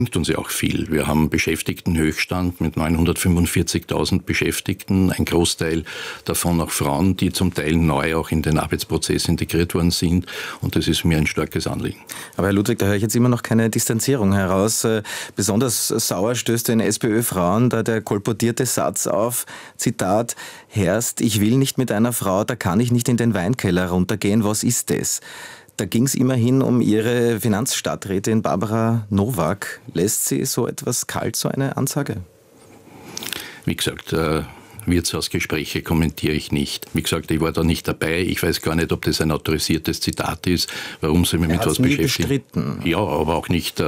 Tun sie auch viel. Wir haben Beschäftigtenhöchststand mit 945.000 Beschäftigten, ein Großteil davon auch Frauen, die zum Teil neu auch in den Arbeitsprozess integriert worden sind, und das ist mir ein starkes Anliegen. Aber Herr Ludwig, da höre ich jetzt immer noch keine Distanzierung heraus. Besonders sauer stößt den SPÖ-Frauen da der kolportierte Satz auf, Zitat, Herrst, ich will nicht mit einer Frau, da kann ich nicht in den Weinkeller runtergehen, was ist das? Da ging es immerhin um Ihre Finanzstadträtin Barbara Nowak. Lässt sie so etwas kalt, so eine Ansage? Wie gesagt, Wirtshausgespräche kommentiere ich nicht. Wie gesagt, ich war da nicht dabei. Ich weiß gar nicht, ob das ein autorisiertes Zitat ist. Warum soll ich mich mit was beschäftigen? Bestritten. Ja, aber auch nicht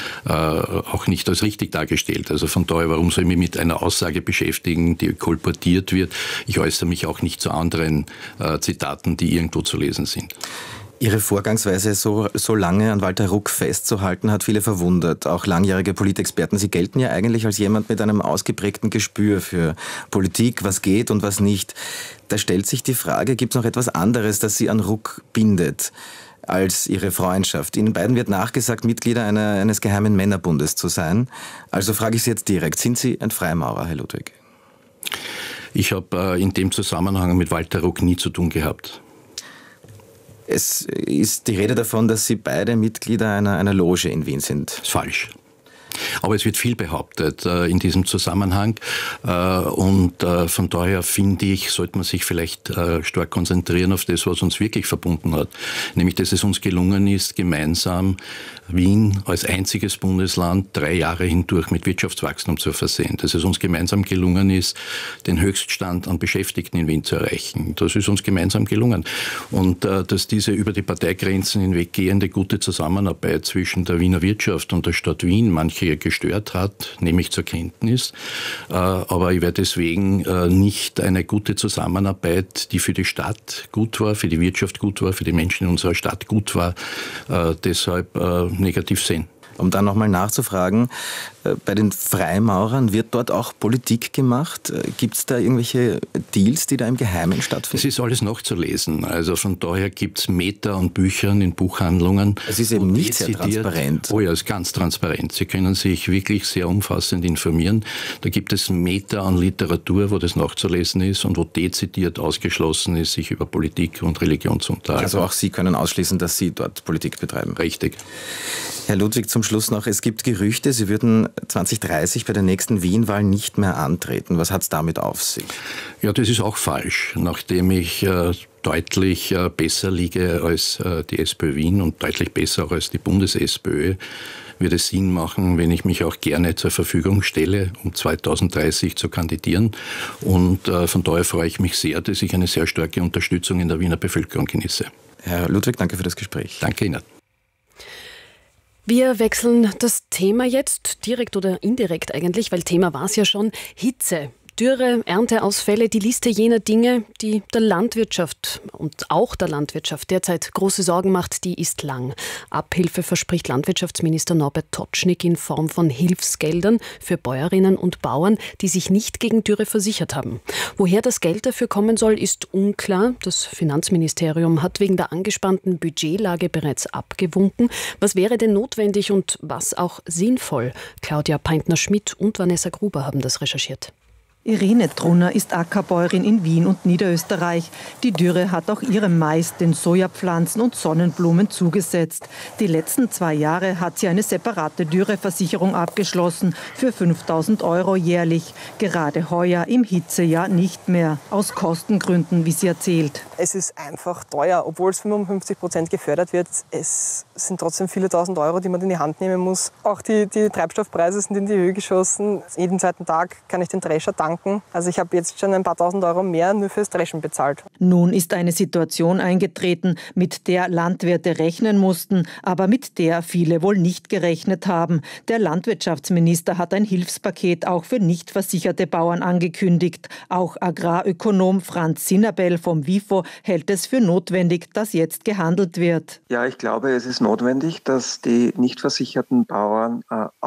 als richtig dargestellt. Also von daher, warum soll ich mich mit einer Aussage beschäftigen, die kolportiert wird? Ich äußere mich auch nicht zu anderen Zitaten, die irgendwo zu lesen sind. Ihre Vorgangsweise, so lange an Walter Ruck festzuhalten, hat viele verwundert, auch langjährige Politexperten. Sie gelten ja eigentlich als jemand mit einem ausgeprägten Gespür für Politik, was geht und was nicht. Da stellt sich die Frage, gibt es noch etwas anderes, das Sie an Ruck bindet, als Ihre Freundschaft? Ihnen beiden wird nachgesagt, Mitglieder eines geheimen Männerbundes zu sein. Also frage ich Sie jetzt direkt, sind Sie ein Freimaurer, Herr Ludwig? Ich habe in dem Zusammenhang mit Walter Ruck nie zu tun gehabt. Es ist die Rede davon, dass Sie beide Mitglieder einer Loge in Wien sind. Das ist falsch. Aber es wird viel behauptet in diesem Zusammenhang, und von daher finde ich, sollte man sich vielleicht stark konzentrieren auf das, was uns wirklich verbunden hat. Nämlich, dass es uns gelungen ist, gemeinsam Wien als einziges Bundesland 3 Jahre hindurch mit Wirtschaftswachstum zu versehen. Dass es uns gemeinsam gelungen ist, den Höchststand an Beschäftigten in Wien zu erreichen. Das ist uns gemeinsam gelungen. Und dass diese über die Parteigrenzen hinweggehende gute Zusammenarbeit zwischen der Wiener Wirtschaft und der Stadt Wien manche gestört hat, nehme ich zur Kenntnis. Aber ich werde deswegen nicht eine gute Zusammenarbeit, die für die Stadt gut war, für die Wirtschaft gut war, für die Menschen in unserer Stadt gut war, deshalb negativ sehen. Um dann nochmal nachzufragen, bei den Freimaurern wird dort auch Politik gemacht? Gibt es da irgendwelche Deals, die da im Geheimen stattfinden? Es ist alles nachzulesen. Also von daher gibt es Meter an Büchern in Buchhandlungen. Es ist eben nicht sehr transparent. Oh ja, es ist ganz transparent. Sie können sich wirklich sehr umfassend informieren. Da gibt es Meter an Literatur, wo das nachzulesen ist und wo dezidiert ausgeschlossen ist, sich über Politik und Religion zu unterhalten. Also auch Sie können ausschließen, dass Sie dort Politik betreiben? Richtig. Herr Ludwig, zum Schluss noch, es gibt Gerüchte, Sie würden 2030 bei der nächsten Wien-Wahl nicht mehr antreten. Was hat es damit auf sich? Ja, das ist auch falsch. Nachdem ich deutlich besser liege als die SPÖ Wien und deutlich besser auch als die Bundes-SPÖ, wird es Sinn machen, wenn ich mich auch gerne zur Verfügung stelle, um 2030 zu kandidieren. Und von daher freue ich mich sehr, dass ich eine sehr starke Unterstützung in der Wiener Bevölkerung genieße. Herr Ludwig, danke für das Gespräch. Danke Ihnen. Wir wechseln das Thema jetzt, direkt oder indirekt eigentlich, weil Thema war es ja schon, Hitze. Dürre, Ernteausfälle, die Liste jener Dinge, die der Landwirtschaft und auch der Landwirtschaft derzeit große Sorgen macht, die ist lang. Abhilfe verspricht Landwirtschaftsminister Norbert Totschnig in Form von Hilfsgeldern für Bäuerinnen und Bauern, die sich nicht gegen Dürre versichert haben. Woher das Geld dafür kommen soll, ist unklar. Das Finanzministerium hat wegen der angespannten Budgetlage bereits abgewunken. Was wäre denn notwendig und was auch sinnvoll? Claudia Peintner-Schmidt und Vanessa Gruber haben das recherchiert. Irene Trunner ist Ackerbäuerin in Wien und Niederösterreich. Die Dürre hat auch ihrem Mais, den Sojapflanzen und Sonnenblumen zugesetzt. Die letzten 2 Jahre hat sie eine separate Dürreversicherung abgeschlossen für 5.000 € jährlich. Gerade heuer im Hitzejahr nicht mehr. Aus Kostengründen, wie sie erzählt. Es ist einfach teuer, obwohl es 55% gefördert wird. Es sind trotzdem viele tausend Euro, die man in die Hand nehmen muss. Auch die Treibstoffpreise sind in die Höhe geschossen. Jeden zweiten Tag kann ich den Drescher tanken. Also ich habe jetzt schon ein paar tausend Euro mehr nur fürs Dreschen bezahlt. Nun ist eine Situation eingetreten, mit der Landwirte rechnen mussten, aber mit der viele wohl nicht gerechnet haben. Der Landwirtschaftsminister hat ein Hilfspaket auch für nicht versicherte Bauern angekündigt. Auch Agrarökonom Franz Sinnerbell vom WIFO hält es für notwendig, dass jetzt gehandelt wird. Ja, ich glaube, es ist notwendig, dass die nicht versicherten Bauern auch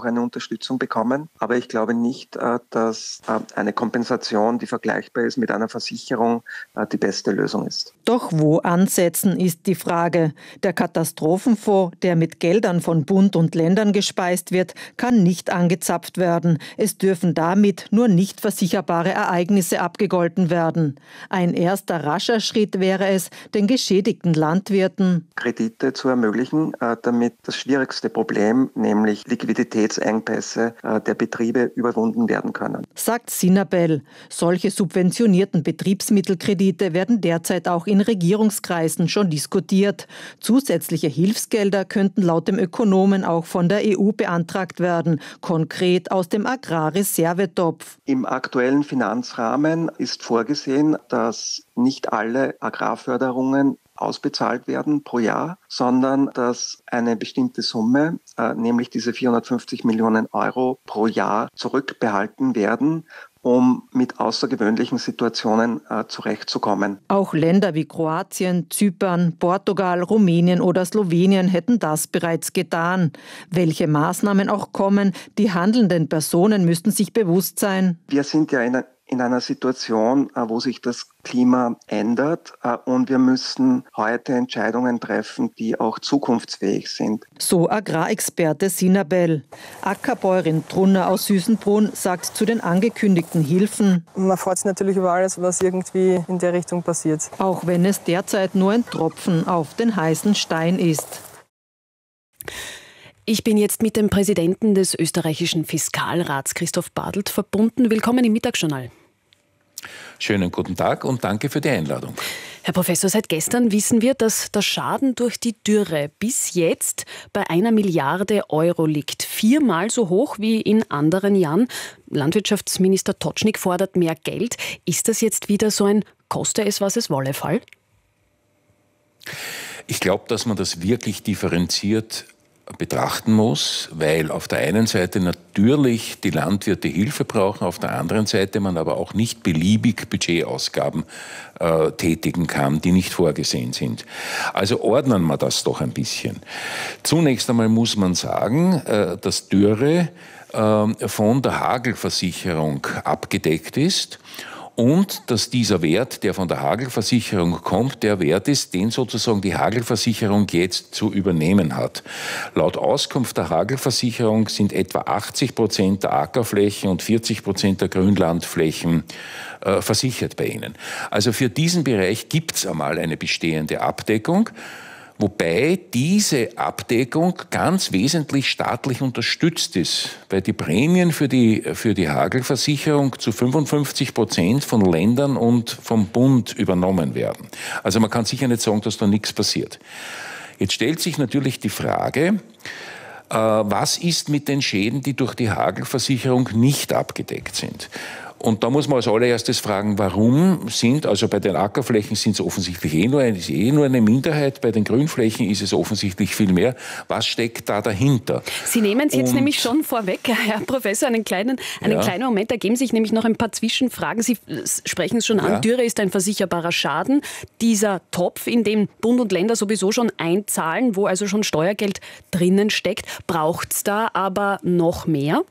auch eine Unterstützung bekommen. Aber ich glaube nicht, dass eine Kompensation, die vergleichbar ist mit einer Versicherung, die beste Lösung ist. Doch wo ansetzen, ist die Frage. Der Katastrophenfonds, der mit Geldern von Bund und Ländern gespeist wird, kann nicht angezapft werden. Es dürfen damit nur nicht versicherbare Ereignisse abgegolten werden. Ein erster rascher Schritt wäre es, den geschädigten Landwirten Kredite zu ermöglichen, damit das schwierigste Problem, nämlich Liquiditätsengpässe der Betriebe, überwunden werden können. Sagt Sinabel. Solche subventionierten Betriebsmittelkredite werden derzeit auch in Regierungskreisen schon diskutiert. Zusätzliche Hilfsgelder könnten laut dem Ökonomen auch von der EU beantragt werden, konkret aus dem Agrarreservetopf. Im aktuellen Finanzrahmen ist vorgesehen, dass nicht alle Agrarförderungen ausbezahlt werden pro Jahr, sondern dass eine bestimmte Summe, nämlich diese 450 Millionen Euro pro Jahr, zurückbehalten werden, um mit außergewöhnlichen Situationen zurechtzukommen. Auch Länder wie Kroatien, Zypern, Portugal, Rumänien oder Slowenien hätten das bereits getan. Welche Maßnahmen auch kommen, die handelnden Personen müssten sich bewusst sein. Wir sind ja in einer Situation, wo sich das Klima ändert und wir müssen heute Entscheidungen treffen, die auch zukunftsfähig sind. So Agrarexperte Sinabel. Ackerbäuerin Trunner aus Süßenbrunn sagt zu den angekündigten Hilfen: Man freut sich natürlich über alles, was irgendwie in der Richtung passiert. Auch wenn es derzeit nur ein Tropfen auf den heißen Stein ist. Ich bin jetzt mit dem Präsidenten des österreichischen Fiskalrats, Christoph Bartelt, verbunden. Willkommen im Mittagsjournal. Schönen guten Tag und danke für die Einladung. Herr Professor, seit gestern wissen wir, dass der Schaden durch die Dürre bis jetzt bei 1 Milliarde Euro liegt. 4-mal so hoch wie in anderen Jahren. Landwirtschaftsminister Totschnig fordert mehr Geld. Ist das jetzt wieder so ein koste es, was es wolle Fall? Ich glaube, dass man das wirklich differenziert betrachten muss, weil auf der einen Seite natürlich die Landwirte Hilfe brauchen, auf der anderen Seite man aber auch nicht beliebig Budgetausgaben tätigen kann, die nicht vorgesehen sind. Also ordnen wir das doch ein bisschen. Zunächst einmal muss man sagen, dass Dürre von der Hagelversicherung abgedeckt ist. Und dass dieser Wert, der von der Hagelversicherung kommt, der Wert ist, den sozusagen die Hagelversicherung jetzt zu übernehmen hat. Laut Auskunft der Hagelversicherung sind etwa 80% der Ackerflächen und 40% der Grünlandflächen versichert bei ihnen. Also für diesen Bereich gibt es einmal eine bestehende Abdeckung. Wobei diese Abdeckung ganz wesentlich staatlich unterstützt ist, weil die Prämien für die Hagelversicherung zu 55% von Ländern und vom Bund übernommen werden. Also man kann sicher nicht sagen, dass da nichts passiert. Jetzt stellt sich natürlich die Frage, was ist mit den Schäden, die durch die Hagelversicherung nicht abgedeckt sind? Und da muss man als allererstes fragen, warum also bei den Ackerflächen sind es offensichtlich nur eine Minderheit, bei den Grünflächen ist es offensichtlich viel mehr. Was steckt da dahinter? Sie nehmen es jetzt nämlich schon vorweg, Herr Professor, einen kleinen Moment, da geben sich nämlich noch ein paar Zwischenfragen. Sie sprechen es schon an, Dürre ist ein versicherbarer Schaden. Dieser Topf, in den Bund und Länder sowieso schon einzahlen, wo also schon Steuergeld drinnen steckt, braucht es da aber noch mehr?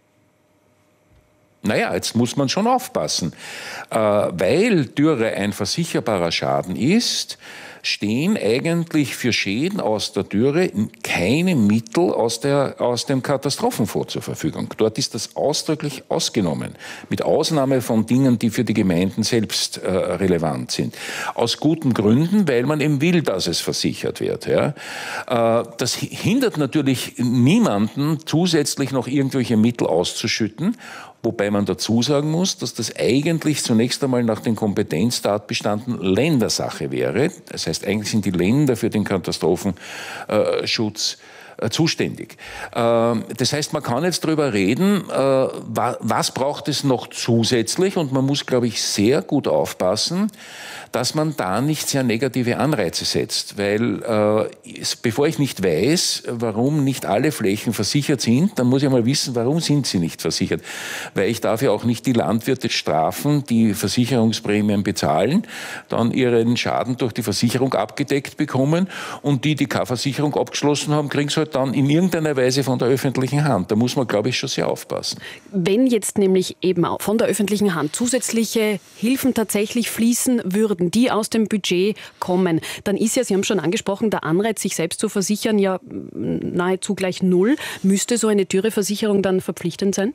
Naja, jetzt muss man schon aufpassen. Weil Dürre ein versicherbarer Schaden ist, stehen eigentlich für Schäden aus der Dürre keine Mittel aus dem Katastrophenfonds zur Verfügung. Dort ist das ausdrücklich ausgenommen, mit Ausnahme von Dingen, die für die Gemeinden selbst relevant sind. Aus guten Gründen, weil man eben will, dass es versichert wird. Ja. Das hindert natürlich niemanden, zusätzlich noch irgendwelche Mittel auszuschütten. Wobei man dazu sagen muss, dass das eigentlich zunächst einmal nach den Kompetenztatbestanden Ländersache wäre. Das heißt, eigentlich sind die Länder für den Katastrophenschutz zuständig. Das heißt, man kann jetzt darüber reden, was braucht es noch zusätzlich, und man muss, glaube ich, sehr gut aufpassen, dass man da nicht sehr negative Anreize setzt, weil bevor ich nicht weiß, warum nicht alle Flächen versichert sind, dann muss ich mal wissen, warum sind sie nicht versichert, weil ich darf ja auch nicht die Landwirte strafen, die Versicherungsprämien bezahlen, dann ihren Schaden durch die Versicherung abgedeckt bekommen und die keine Versicherung abgeschlossen haben, kriegen sie halt halt dann in irgendeiner Weise von der öffentlichen Hand. Da muss man, glaube ich, schon sehr aufpassen. Wenn jetzt nämlich eben auch von der öffentlichen Hand zusätzliche Hilfen tatsächlich fließen würden, die aus dem Budget kommen, dann ist ja, Sie haben schon angesprochen, der Anreiz, sich selbst zu versichern, ja nahezu gleich null. Müsste so eine Dürreversicherung dann verpflichtend sein?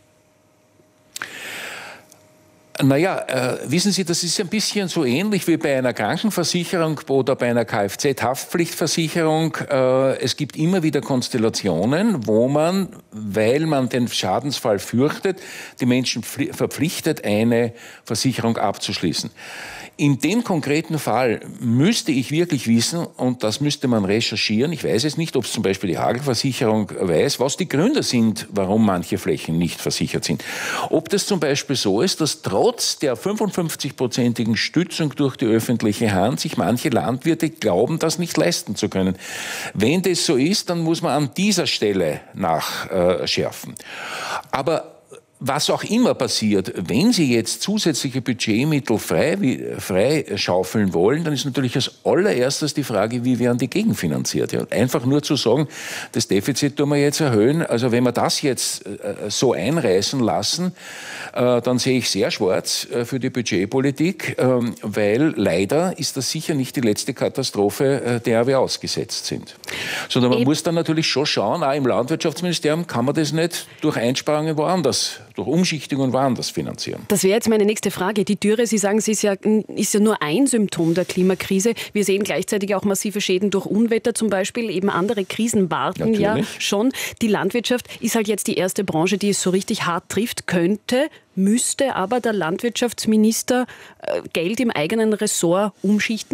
Naja, wissen Sie, das ist ein bisschen so ähnlich wie bei einer Krankenversicherung oder bei einer Kfz-Haftpflichtversicherung. Es gibt immer wieder Konstellationen, wo man, weil man den Schadensfall fürchtet, die Menschen verpflichtet, eine Versicherung abzuschließen. In dem konkreten Fall müsste ich wirklich wissen, und das müsste man recherchieren, ich weiß es nicht, ob es zum Beispiel die Hagelversicherung weiß, was die Gründe sind, warum manche Flächen nicht versichert sind. Ob das zum Beispiel so ist, dass trotz der 55-prozentigen Stützung durch die öffentliche Hand sich manche Landwirte glauben, das nicht leisten zu können. Wenn das so ist, dann muss man an dieser Stelle nachschärfen. Aber was auch immer passiert, wenn Sie jetzt zusätzliche Budgetmittel frei schaufeln wollen, dann ist natürlich als allererstes die Frage, wie werden die gegenfinanziert? Ja, einfach nur zu sagen, das Defizit tun wir jetzt erhöhen. Also wenn wir das jetzt so einreißen lassen, dann sehe ich sehr schwarz für die Budgetpolitik, weil leider ist das sicher nicht die letzte Katastrophe, der wir ausgesetzt sind. Sondern man muss dann natürlich schon schauen, auch im Landwirtschaftsministerium kann man das nicht durch Einsparungen woanders, durch Umschichtungen woanders finanzieren. Das wäre jetzt meine nächste Frage. Die Dürre, Sie sagen, sie ist ja nur ein Symptom der Klimakrise. Wir sehen gleichzeitig auch massive Schäden durch Unwetter zum Beispiel. Eben andere Krisen warten ja schon. Die Landwirtschaft ist halt jetzt die erste Branche, die es so richtig hart trifft. Müsste aber der Landwirtschaftsminister Geld im eigenen Ressort umschichten?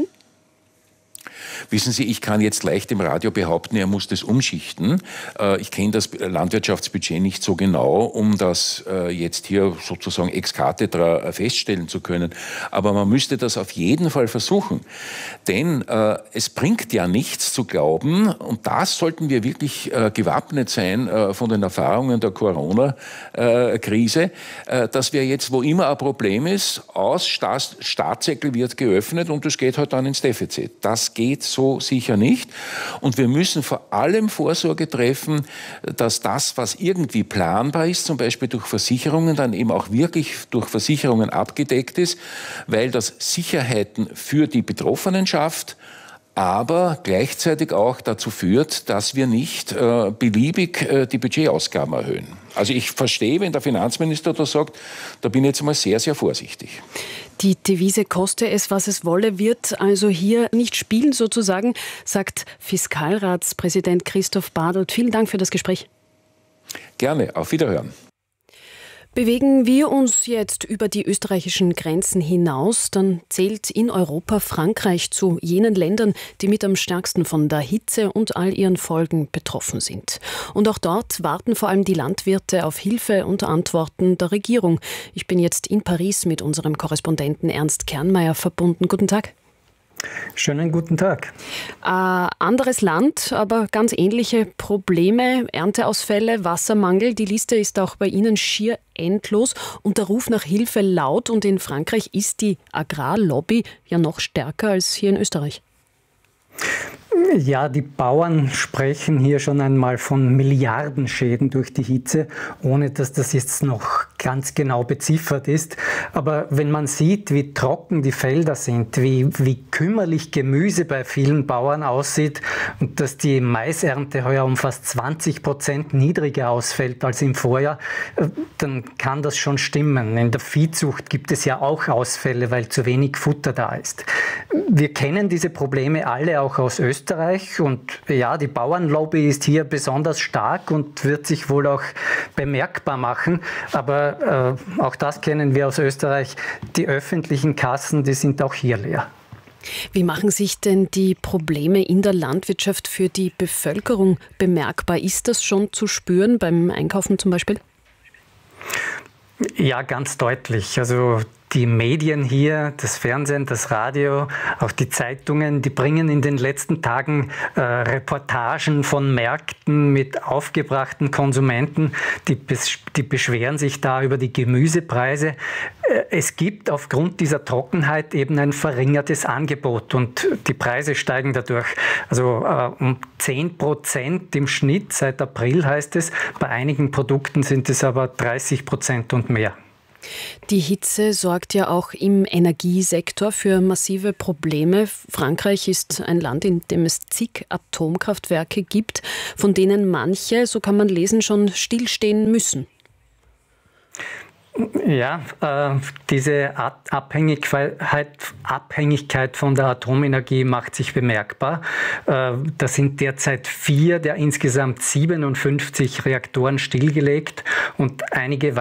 Wissen Sie, ich kann jetzt leicht im Radio behaupten, er muss das umschichten. Ich kenne das Landwirtschaftsbudget nicht so genau, um das jetzt hier sozusagen ex cathedra feststellen zu können. Aber man müsste das auf jeden Fall versuchen. Denn es bringt ja nichts zu glauben, und das sollten wir wirklich gewappnet sein von den Erfahrungen der Corona-Krise, dass wir jetzt, wo immer ein Problem ist, Staatssäckel wird geöffnet und es geht halt dann ins Defizit. Das geht so sicher nicht. Und wir müssen vor allem Vorsorge treffen, dass das, was irgendwie planbar ist, zum Beispiel durch Versicherungen, dann eben auch wirklich durch Versicherungen abgedeckt ist, weil das Sicherheiten für die Betroffenen schafft, aber gleichzeitig auch dazu führt, dass wir nicht beliebig die Budgetausgaben erhöhen. Also ich verstehe, wenn der Finanzminister da sagt, da bin ich jetzt mal sehr, sehr vorsichtig. Die Devise koste es, was es wolle, wird also hier nicht spielen sozusagen, sagt Fiskalratspräsident Christoph Badelt. Vielen Dank für das Gespräch. Gerne, auf Wiederhören. Bewegen wir uns jetzt über die österreichischen Grenzen hinaus, dann zählt in Europa Frankreich zu jenen Ländern, die mit am stärksten von der Hitze und all ihren Folgen betroffen sind. Und auch dort warten vor allem die Landwirte auf Hilfe und Antworten der Regierung. Ich bin jetzt in Paris mit unserem Korrespondenten Ernst Kernmeier verbunden. Guten Tag. Schönen guten Tag. Anderes Land, aber ganz ähnliche Probleme, Ernteausfälle, Wassermangel. Die Liste ist auch bei Ihnen schier endlos und der Ruf nach Hilfe laut. Und in Frankreich ist die Agrarlobby ja noch stärker als hier in Österreich. Ja, die Bauern sprechen hier schon einmal von Milliardenschäden durch die Hitze, ohne dass das jetzt noch ganz genau beziffert ist. Aber wenn man sieht, wie trocken die Felder sind, wie kümmerlich Gemüse bei vielen Bauern aussieht und dass die Maisernte heuer um fast 20% niedriger ausfällt als im Vorjahr, dann kann das schon stimmen. In der Viehzucht gibt es ja auch Ausfälle, weil zu wenig Futter da ist. Wir kennen diese Probleme alle auch aus Österreich und ja, die Bauernlobby ist hier besonders stark und wird sich wohl auch bemerkbar machen. Aber auch das kennen wir aus Österreich. Die öffentlichen Kassen, die sind auch hier leer. Wie machen sich denn die Probleme in der Landwirtschaft für die Bevölkerung bemerkbar? Ist das schon zu spüren beim Einkaufen zum Beispiel? Ja, ganz deutlich. Also die Medien hier, das Fernsehen, das Radio, auch die Zeitungen, die bringen in den letzten Tagen Reportagen von Märkten mit aufgebrachten Konsumenten, die beschweren sich da über die Gemüsepreise. Es gibt aufgrund dieser Trockenheit eben ein verringertes Angebot und die Preise steigen dadurch. Also um 10% im Schnitt seit April heißt es, bei einigen Produkten sind es aber 30% und mehr. Die Hitze sorgt ja auch im Energiesektor für massive Probleme. Frankreich ist ein Land, in dem es zig Atomkraftwerke gibt, von denen manche, so kann man lesen, schon stillstehen müssen. Ja, diese Abhängigkeit von der Atomenergie macht sich bemerkbar. Da sind derzeit 4 der insgesamt 57 Reaktoren stillgelegt und einige